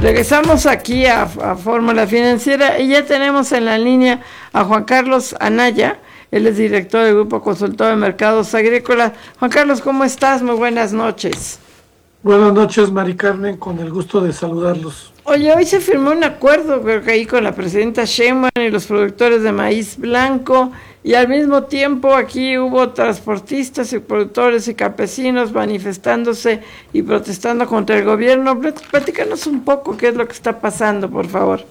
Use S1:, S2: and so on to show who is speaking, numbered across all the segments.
S1: Regresamos aquí a Fórmula Financiera y ya tenemos en la línea a Juan Carlos Anaya. Él es director del Grupo Consultor de Mercados Agrícolas. Juan Carlos, ¿cómo estás? Muy buenas noches.
S2: Buenas noches, Mari Carmen, con el gusto de saludarlos.
S1: Oye, hoy se firmó un acuerdo, creo que ahí con la presidenta Sheinbaum y los productores de maíz blanco, y al mismo tiempo aquí hubo transportistas y productores y campesinos manifestándose y protestando contra el gobierno. Platícanos un poco qué es lo que está pasando, por favor.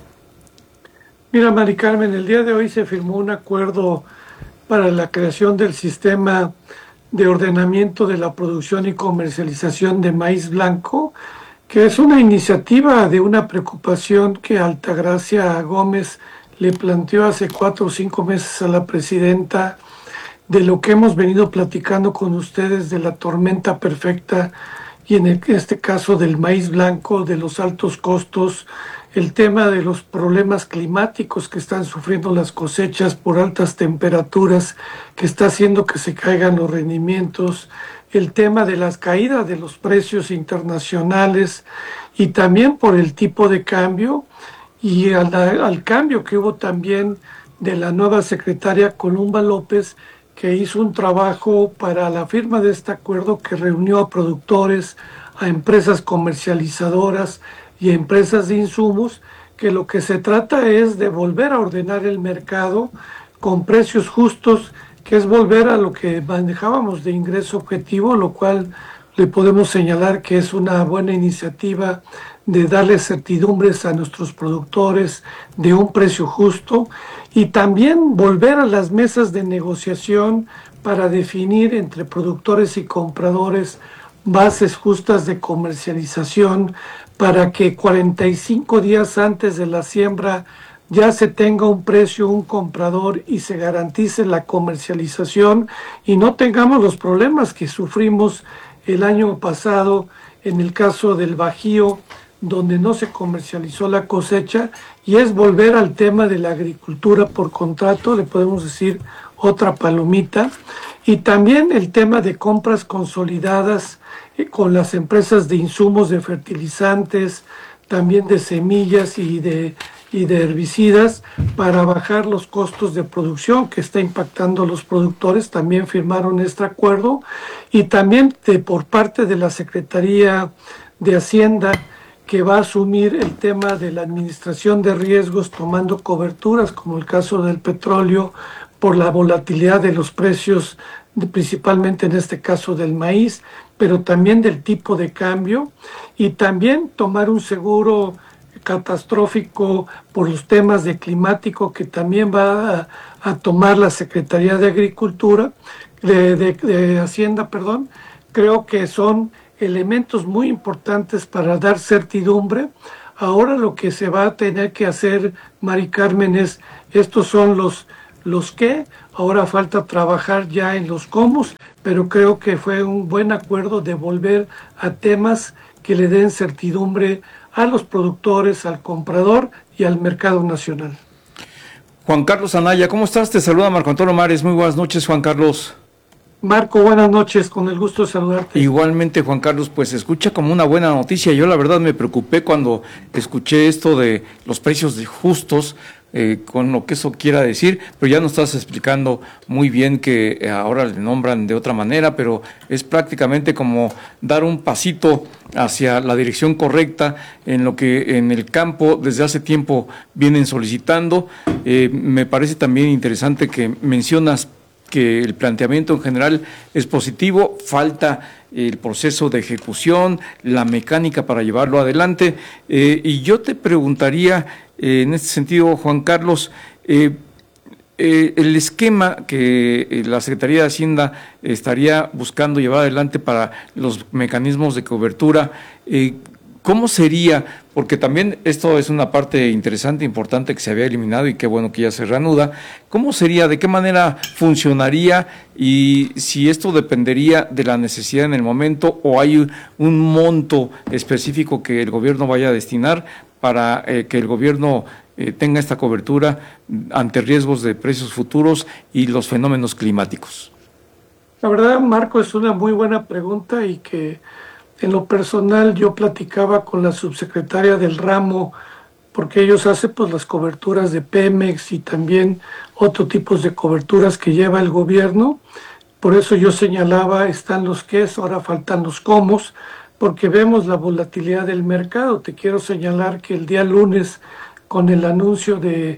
S2: Mira, Mari Carmen, el día de hoy se firmó un acuerdo para la creación del sistema de ordenamiento de la producción y comercialización de maíz blanco, que es una iniciativa de una preocupación que Altagracia Gómez le planteó hace 4 o 5 meses a la presidenta, de lo que hemos venido platicando con ustedes de la tormenta perfecta y en este caso del maíz blanco, de los altos costos, el tema de los problemas climáticos que están sufriendo las cosechas por altas temperaturas, que está haciendo que se caigan los rendimientos, el tema de las caídas de los precios internacionales y también por el tipo de cambio y al cambio que hubo también de la nueva secretaria Columba López, que hizo un trabajo para la firma de este acuerdo que reunió a productores, a empresas comercializadoras y a empresas de insumos, que lo que se trata es de volver a ordenar el mercado con precios justos, que es volver a lo que manejábamos de ingreso objetivo, lo cual le podemos señalar que es una buena iniciativa de darle certidumbres a nuestros productores de un precio justo y también volver a las mesas de negociación para definir entre productores y compradores bases justas de comercialización para que 45 días antes de la siembra ya se tenga un precio, un comprador y se garantice la comercialización y no tengamos los problemas que sufrimos el año pasado en el caso del Bajío, donde no se comercializó la cosecha, y es volver al tema de la agricultura por contrato, le podemos decir otra palomita, y también el tema de compras consolidadas con las empresas de insumos de fertilizantes, también de semillas y de herbicidas para bajar los costos de producción que está impactando a los productores. También firmaron este acuerdo y también por parte de la Secretaría de Hacienda, que va a asumir el tema de la administración de riesgos tomando coberturas, como el caso del petróleo, por la volatilidad de los precios, principalmente en este caso del maíz, pero también del tipo de cambio, y también tomar un seguro catastrófico por los temas de climático que también va a tomar la Secretaría de Agricultura, de Hacienda, perdón. Creo que son elementos muy importantes para dar certidumbre. Ahora lo que se va a tener que hacer, Mari Carmen, estos son los que, ahora falta trabajar ya en los cómo, pero creo que fue un buen acuerdo de volver a temas que le den certidumbre a los productores, al comprador y al mercado nacional.
S3: Juan Carlos Anaya, ¿cómo estás? Te saluda Marco Antonio Mares. Muy buenas noches, Juan Carlos.
S2: Marco, buenas noches, con el gusto de saludarte.
S3: Igualmente, Juan Carlos, pues se escucha como una buena noticia. Yo la verdad me preocupé cuando escuché esto de los precios justos, con lo que eso quiera decir, pero ya nos estás explicando muy bien que ahora le nombran de otra manera, pero es prácticamente como dar un pasito hacia la dirección correcta en lo que en el campo desde hace tiempo vienen solicitando. Me parece también interesante que mencionas que el planteamiento en general es positivo, falta el proceso de ejecución, la mecánica para llevarlo adelante, y yo te preguntaría en este sentido, Juan Carlos, el esquema que la Secretaría de Hacienda estaría buscando llevar adelante para los mecanismos de cobertura, ¿cómo sería? Porque también esto es una parte interesante, importante que se había eliminado y qué bueno que ya se reanuda. ¿Cómo sería? ¿De qué manera funcionaría? Y si esto dependería de la necesidad en el momento o hay un monto específico que el gobierno vaya a destinar para que el gobierno tenga esta cobertura ante riesgos de precios futuros y los fenómenos climáticos.
S2: La verdad, Marco, es una muy buena pregunta y que En lo personal, yo platicaba con la subsecretaria del ramo, porque ellos hacen pues las coberturas de Pemex y también otro tipos de coberturas que lleva el gobierno. Por eso yo señalaba, están los qués, ahora faltan los cómo, porque vemos la volatilidad del mercado. Te quiero señalar que el día lunes, con el anuncio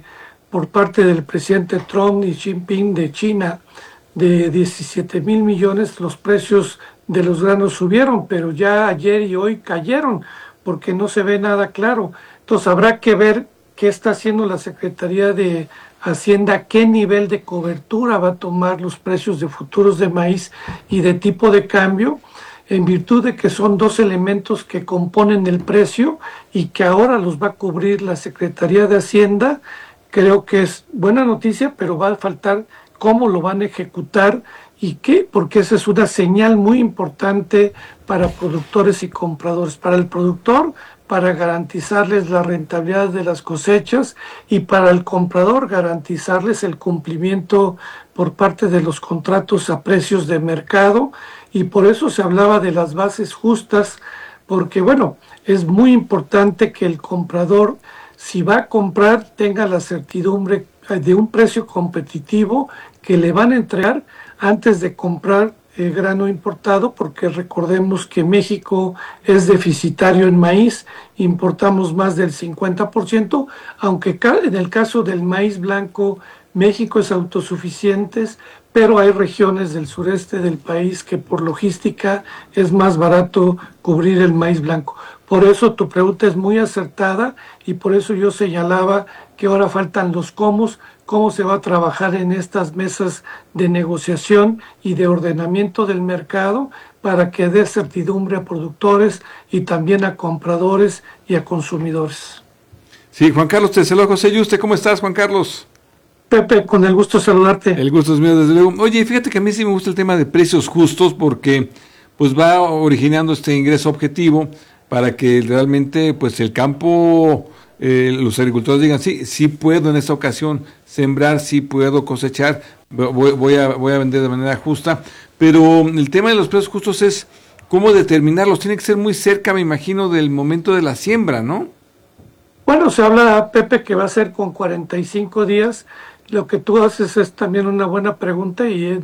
S2: por parte del presidente Trump y Xi Jinping de China de 17,000 millones, los precios de los granos subieron, pero ya ayer y hoy cayeron porque no se ve nada claro. Entonces habrá que ver qué está haciendo la Secretaría de Hacienda, qué nivel de cobertura va a tomar los precios de futuros de maíz y de tipo de cambio, en virtud de que son dos elementos que componen el precio y que ahora los va a cubrir la Secretaría de Hacienda. Creo que es buena noticia, pero va a faltar cómo lo van a ejecutar y qué, porque esa es una señal muy importante para productores y compradores. Para el productor, para garantizarles la rentabilidad de las cosechas, y para el comprador garantizarles el cumplimiento por parte de los contratos a precios de mercado. Y por eso se hablaba de las bases justas, porque bueno, es muy importante que el comprador, si va a comprar, tenga la certidumbre de un precio competitivo que le van a entregar antes de comprar grano importado, porque recordemos que México es deficitario en maíz, importamos más del 50%, aunque en el caso del maíz blanco México es autosuficiente, pero hay regiones del sureste del país que por logística es más barato cubrir el maíz blanco. Por eso tu pregunta es muy acertada y por eso yo señalaba que ahora faltan los cómo se va a trabajar en estas mesas de negociación y de ordenamiento del mercado para que dé certidumbre a productores y también a compradores y a consumidores.
S4: Sí, Juan Carlos, te saluda José Yuste. ¿Cómo estás, Juan Carlos?
S2: Pepe, con el gusto de saludarte.
S4: El gusto es mío, desde luego. Oye, fíjate que a mí sí me gusta el tema de precios justos porque pues va originando este ingreso objetivo para que realmente pues el campo, los agricultores digan, sí puedo en esta ocasión sembrar, sí puedo cosechar, voy a vender de manera justa, pero el tema de los precios justos es cómo determinarlos. Tiene que ser muy cerca, me imagino, del momento de la siembra, ¿no?
S2: Bueno, se habla, Pepe, que va a ser con 45 días. Lo que tú haces es también una buena pregunta y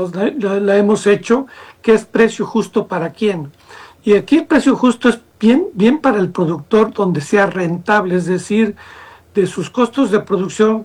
S2: la hemos hecho, ¿qué es precio justo para quién? Y aquí el precio justo es bien para el productor donde sea rentable, es decir, de sus costos de producción,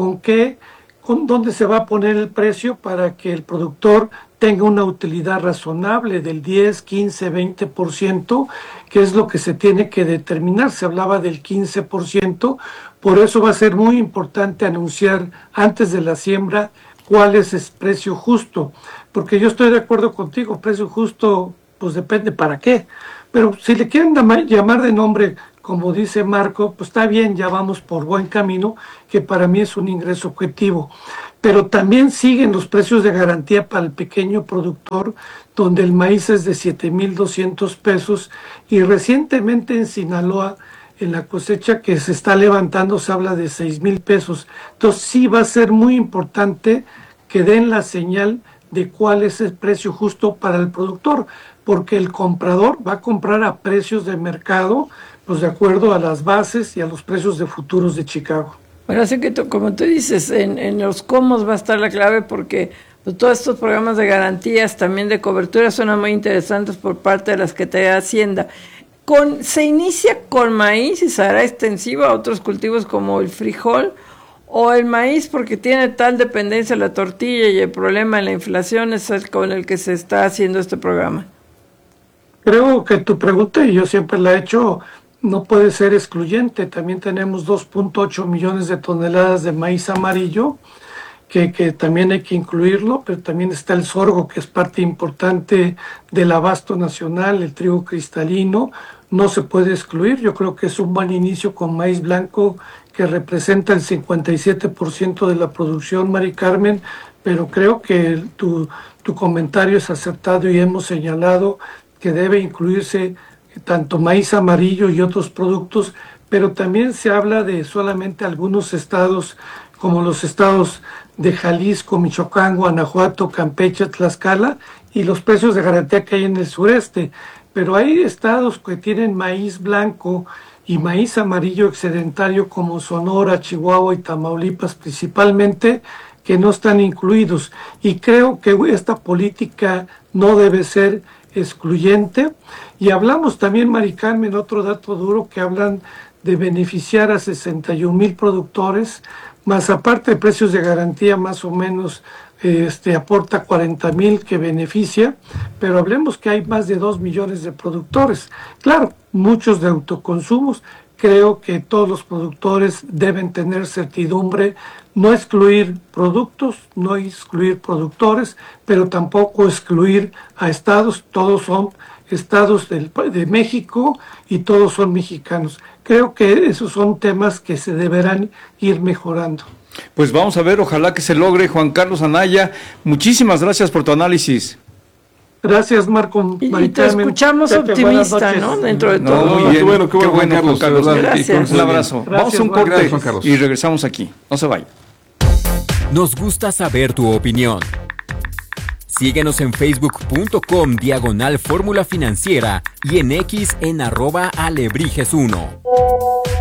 S2: dónde se va a poner el precio para que el productor tenga una utilidad razonable del 10, 15, 20%, que es lo que se tiene que determinar. Se hablaba del 15%, por eso va a ser muy importante anunciar antes de la siembra cuál es el precio justo, porque yo estoy de acuerdo contigo, precio justo, pues depende para qué, pero si le quieren llamar de nombre, como dice Marco, pues está bien, ya vamos por buen camino, que para mí es un ingreso objetivo. Pero también siguen los precios de garantía para el pequeño productor, donde el maíz es de 7,200 pesos, y recientemente en Sinaloa, en la cosecha que se está levantando, se habla de 6,000 pesos. Entonces sí va a ser muy importante que den la señal de cuál es el precio justo para el productor, porque el comprador va a comprar a precios de mercado, pues de acuerdo a las bases y a los precios de futuros de Chicago.
S1: Bueno, así que como tú dices, en los cómo va a estar la clave, porque pues, todos estos programas de garantías, también de cobertura, son muy interesantes por parte de la Secretaría de Hacienda. ¿Se inicia con maíz y se hará extensivo a otros cultivos como el frijol o el maíz, porque tiene tal dependencia de la tortilla y el problema de la inflación es el con el que se está haciendo este programa?
S2: Creo que tu pregunta, y yo siempre la he hecho, no puede ser excluyente. También tenemos 2,8 millones de toneladas de maíz amarillo, que también hay que incluirlo, pero también está el sorgo, que es parte importante del abasto nacional, el trigo cristalino, no se puede excluir. Yo creo que es un buen inicio con maíz blanco, que representa el 57% de la producción, Mari Carmen, pero creo que tu comentario es acertado y hemos señalado que debe incluirse tanto maíz amarillo y otros productos, pero también se habla de solamente algunos estados, como los estados de Jalisco, Michoacán, Guanajuato, Campeche, Tlaxcala, y los precios de garantía que hay en el sureste. pero hay estados que tienen maíz blanco y maíz amarillo excedentario como Sonora, Chihuahua y Tamaulipas principalmente, que no están incluidos. Y creo que esta política no debe ser excluyente. Y hablamos también, Mari Carmen, otro dato duro, que hablan de beneficiar a 61,000 productores, más aparte de precios de garantía más o menos aporta 40,000 que beneficia, pero hablemos que hay más de 2 millones de productores. Claro, muchos de autoconsumos. Creo que todos los productores deben tener certidumbre, no excluir productos, no excluir productores, pero tampoco excluir a estados. Todos son estados de México y todos son mexicanos. Creo que esos son temas que se deberán ir mejorando.
S3: Pues vamos a ver, ojalá que se logre. Juan Carlos Anaya, muchísimas gracias por tu análisis.
S2: Gracias, Marco.
S1: Y te escuchamos optimista, ¿no? Dentro de todo.
S3: Muy bien,
S4: qué bueno,
S3: Juan Carlos.
S1: Gracias.
S3: Un abrazo.
S2: Gracias,
S3: Vamos a un
S2: Juan.
S3: corte
S4: Gracias, Juan Carlos.
S3: y regresamos aquí. No se vayan.
S5: Nos gusta saber tu opinión. Síguenos en facebook.com/Fórmula Financiera y en X en @Alebrijes1.